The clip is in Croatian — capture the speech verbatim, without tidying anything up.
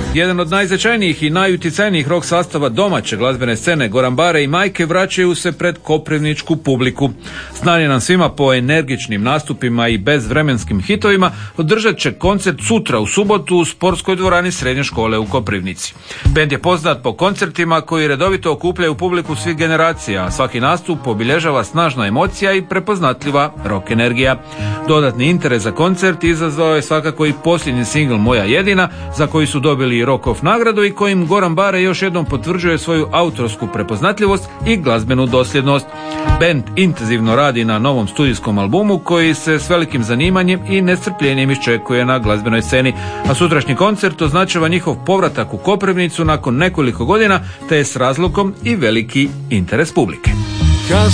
Jedan od najznačajnijih i najutjecajnijih rock sastava domaće glazbene scene, Goran Bare i Majke, vraćaju se pred koprivničku publiku. Znani nam svima po energičnim nastupima i bezvremenskim hitovima, održat će koncert sutra u subotu u sportskoj dvorani srednje škole u Koprivnici. Bend je poznat po koncertima koji redovito okupljaju publiku svih generacija, a svaki nastup obilježava snažna emocija i prepoznatljiva rock energija. Dodatni interes za koncert izazvao je svakako i posljednji singl Moja jedina, za koji su dobili i Rock of nagradu i kojim Goran Bare još jednom potvrđuje svoju autorsku prepoznatljivost i glazbenu dosljednost. Bend intenzivno radi na novom studijskom albumu koji se s velikim zanimanjem i nestrpljenjem iščekuje na glazbenoj sceni, a sutrašnji koncert označava njihov povratak u Koprivnicu nakon nekoliko godina, te je s razlogom i veliki interes publike.